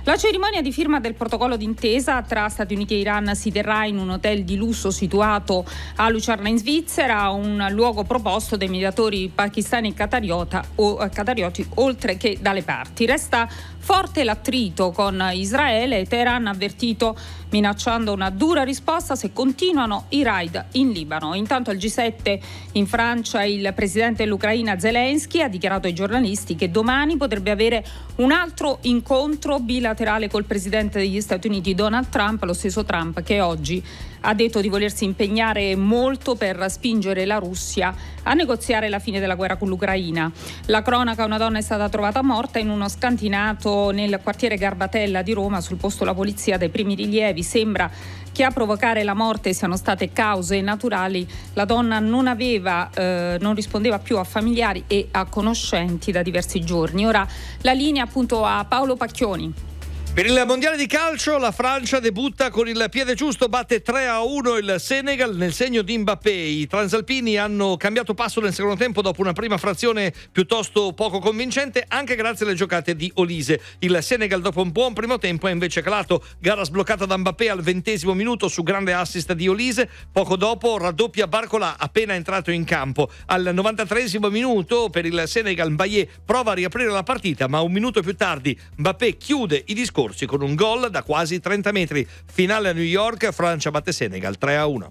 La cerimonia di firma del protocollo d'intesa tra Stati Uniti e Iran si terrà in un hotel di lusso situato a Lucerna in Svizzera, un luogo proposto dai mediatori pakistani e qatarioti, oltre che dalle parti. Resta forte l'attrito con Israele e Teheran ha avvertito minacciando una dura risposta se continuano i raid in Libano. Intanto al G7 in Francia il presidente dell'Ucraina Zelensky ha dichiarato ai giornalisti che domani potrebbe avere un altro incontro bilaterale col presidente degli Stati Uniti Donald Trump, lo stesso Trump che oggi ha detto di volersi impegnare molto per spingere la Russia a negoziare la fine della guerra con l'Ucraina. La cronaca: una donna è stata trovata morta in uno scantinato nel quartiere Garbatella di Roma. Sul posto la polizia. Dai primi rilievi sembra che a provocare la morte siano state cause naturali. La donna non rispondeva più a familiari e a conoscenti da diversi giorni. Ora la linea appunto a Paolo Pacchioni. Per il mondiale di calcio la Francia debutta con il piede giusto, batte 3-1 il Senegal nel segno di Mbappé. I transalpini hanno cambiato passo nel secondo tempo dopo una prima frazione piuttosto poco convincente, anche grazie alle giocate di Olise. Il Senegal dopo un buon primo tempo è invece calato, gara sbloccata da Mbappé al 20° minuto su grande assist di Olise. Poco dopo raddoppia Barcola appena entrato in campo. Al 93° minuto per il Senegal Mbaye prova a riaprire la partita, ma un minuto più tardi Mbappé chiude i discorsi con un gol da quasi 30 metri. Finale a New York, Francia batte Senegal 3-1.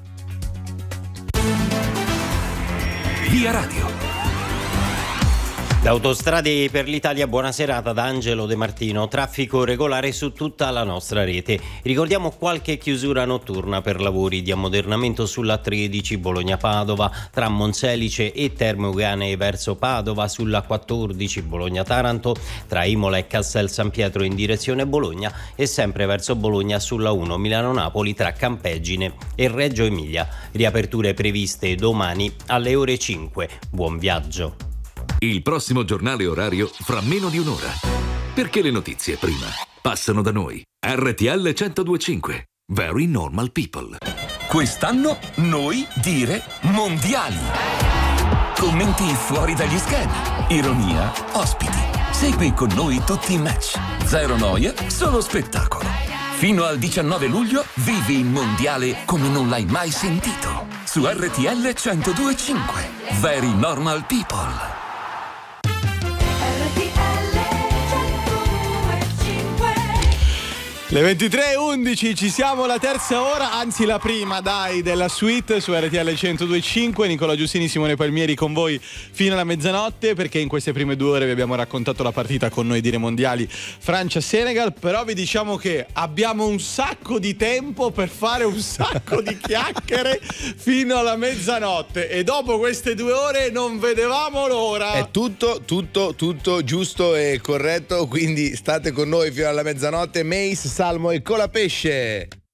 Via Radio. Da Autostrade per l'Italia, buona serata da Angelo De Martino. Traffico regolare su tutta la nostra rete. Ricordiamo qualche chiusura notturna per lavori di ammodernamento sulla 13 Bologna-Padova, tra Monselice e Terme Euganee verso Padova, sulla 14 Bologna-Taranto, tra Imola e Castel San Pietro in direzione Bologna e sempre verso Bologna sulla 1 Milano-Napoli tra Campeggine e Reggio Emilia. Riaperture previste domani alle ore 5. Buon viaggio. Il prossimo giornale orario fra meno di un'ora. Perché le notizie prima passano da noi. RTL 102.5. Very Normal People. Quest'anno noi dire mondiali. Commenti fuori dagli schemi. Ironia, ospiti. Segui con noi tutti i match. Zero noia, solo spettacolo. Fino al 19 luglio vivi il mondiale come non l'hai mai sentito. Su RTL 102.5. Very Normal People. Le 23:11, ci siamo, la terza ora, anzi la prima, della suite su RTL 102.5. Nicola Giustini, Simone Palmieri con voi fino alla mezzanotte, perché in queste prime 2 ore vi abbiamo raccontato la partita con noi dire mondiali Francia-Senegal, però vi diciamo che abbiamo un sacco di tempo per fare un sacco di chiacchiere fino alla mezzanotte e dopo queste 2 ore non vedevamo l'ora. È tutto giusto e corretto, quindi state con noi fino alla mezzanotte. Mace, Salmo e Colapesce.